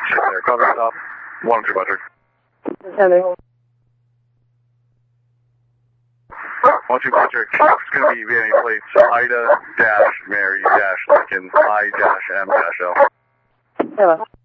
Shit there. Cover stop. 1-2 Patrick. Sending. 1-2 Patrick. It's going to be VNA plates. Ida-Mary-Lincoln I-M-L. Hello.